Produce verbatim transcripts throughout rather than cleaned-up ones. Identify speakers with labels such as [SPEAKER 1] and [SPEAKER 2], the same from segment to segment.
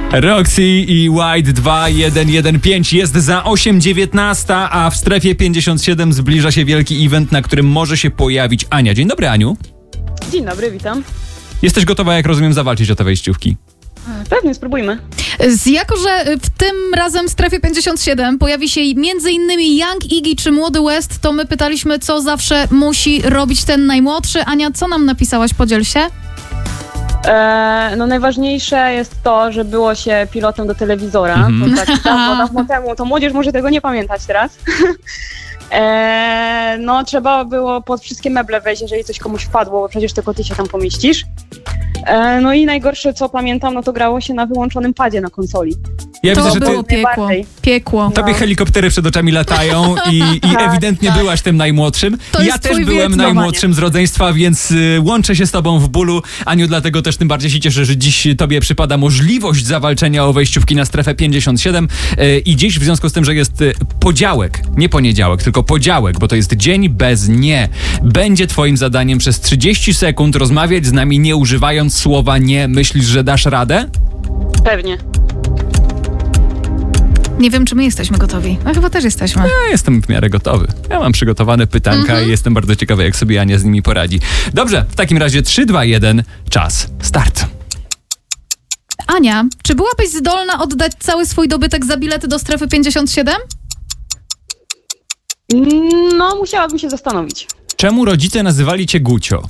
[SPEAKER 1] Roxy i White dwa jeden jeden pięć jest za osiem dziewiętnaście, a w strefie pięćdziesiąt siedem zbliża się wielki event, na którym może się pojawić Ania. Dzień dobry, Aniu.
[SPEAKER 2] Dzień dobry, witam.
[SPEAKER 1] Jesteś gotowa, jak rozumiem, zawalczyć o te wejściówki?
[SPEAKER 2] Pewnie, spróbujmy.
[SPEAKER 3] Z, jako, że w tym razem w strefie pięćdziesiąt siedem pojawi się między innymi Young Iggy czy Młody West, to my pytaliśmy, co zawsze musi robić ten najmłodszy. Ania, co nam napisałaś? Podziel się.
[SPEAKER 2] E, no najważniejsze jest to, że było się pilotem do telewizora.
[SPEAKER 1] Mhm.
[SPEAKER 2] To tak dawno, dawno temu, to młodzież może tego nie pamiętać teraz. e, no trzeba było pod wszystkie meble wejść, jeżeli coś komuś wpadło, bo przecież tylko ty się tam pomieścisz. E, no i najgorsze, co pamiętam, no to grało się na wyłączonym padzie na konsoli.
[SPEAKER 1] Ja
[SPEAKER 3] To
[SPEAKER 1] widzę, że ty...
[SPEAKER 3] było piekło.
[SPEAKER 2] Najbardziej.
[SPEAKER 3] Piekło.
[SPEAKER 1] Tobie helikoptery przed oczami latają i, i
[SPEAKER 2] Tak,
[SPEAKER 1] ewidentnie
[SPEAKER 2] tak.
[SPEAKER 1] byłaś tym najmłodszym.
[SPEAKER 3] To
[SPEAKER 1] Ja
[SPEAKER 3] jest
[SPEAKER 1] też
[SPEAKER 3] twój
[SPEAKER 1] byłem
[SPEAKER 3] wiek,
[SPEAKER 1] najmłodszym z rodzeństwa, więc y, łączę się z tobą w bólu. Aniu, dlatego też tym bardziej się cieszę, że dziś tobie przypada możliwość zawalczenia o wejściówki na strefę pięćdziesiąt siedem y, i dziś w związku z tym, że jest y, podziałek, nie poniedziałek, tylko podziałek, bo to jest dzień bez nie. Będzie twoim zadaniem przez trzydzieści sekund rozmawiać z nami, nie używając słowa nie. Myślisz, że dasz radę?
[SPEAKER 2] Pewnie.
[SPEAKER 3] Nie wiem, czy my jesteśmy gotowi. No chyba też jesteśmy.
[SPEAKER 1] Ja jestem w miarę gotowy. Ja mam przygotowane pytanka
[SPEAKER 3] Mhm.
[SPEAKER 1] i jestem bardzo ciekawy, jak sobie Ania z nimi poradzi. Dobrze, w takim razie trzy, dwa, jeden, czas, start.
[SPEAKER 3] Ania, czy byłabyś zdolna oddać cały swój dobytek za bilety do strefy pięćdziesiąt siedem?
[SPEAKER 2] No musiałabym się zastanowić.
[SPEAKER 1] Czemu rodzice nazywali cię Gucio?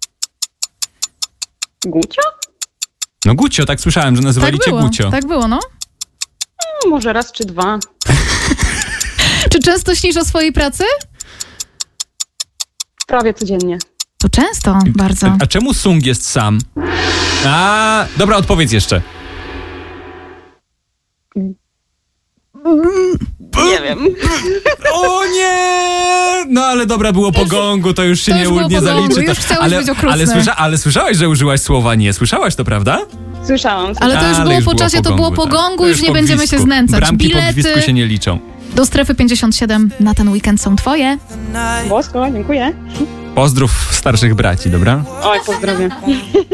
[SPEAKER 2] Gucio?
[SPEAKER 1] No Gucio, tak słyszałem, że nazywali
[SPEAKER 3] Tak
[SPEAKER 1] cię
[SPEAKER 3] było,
[SPEAKER 1] Gucio.
[SPEAKER 3] tak było, no.
[SPEAKER 2] No, może raz czy dwa.
[SPEAKER 3] Czy często śnisz o swojej pracy?
[SPEAKER 2] Prawie codziennie.
[SPEAKER 3] To często, bardzo.
[SPEAKER 1] A, a czemu Sung jest sam? A, dobra, odpowiedz jeszcze.
[SPEAKER 2] Nie wiem.
[SPEAKER 1] O nie! No ale dobra, było po gongu, to już się
[SPEAKER 3] To
[SPEAKER 1] nie,
[SPEAKER 3] już było
[SPEAKER 1] nie
[SPEAKER 3] po gongu,
[SPEAKER 1] zaliczy.
[SPEAKER 3] już chciałeś
[SPEAKER 1] ale,
[SPEAKER 3] być okrutny.
[SPEAKER 1] ale, słysza, ale słyszałaś, że użyłaś słowa nie. Słyszałaś to, prawda?
[SPEAKER 2] Słyszałam.
[SPEAKER 3] Ale to już
[SPEAKER 1] Ale
[SPEAKER 3] było
[SPEAKER 1] już
[SPEAKER 3] po
[SPEAKER 1] było
[SPEAKER 3] czasie,
[SPEAKER 1] po
[SPEAKER 3] to było
[SPEAKER 1] gongu,
[SPEAKER 3] po
[SPEAKER 1] tak.
[SPEAKER 3] gongu,
[SPEAKER 1] To
[SPEAKER 3] już
[SPEAKER 1] już
[SPEAKER 3] nie
[SPEAKER 1] po
[SPEAKER 3] będziemy się
[SPEAKER 1] gwizdku.
[SPEAKER 3] znęcać.
[SPEAKER 1] Bramki po gwizdku
[SPEAKER 3] Bilety
[SPEAKER 1] się nie liczą.
[SPEAKER 3] do strefy pięćdziesiąt siedem na ten weekend są twoje.
[SPEAKER 2] Bosko, dziękuję.
[SPEAKER 1] Pozdrów starszych braci, dobra?
[SPEAKER 2] Oj, pozdrawiam.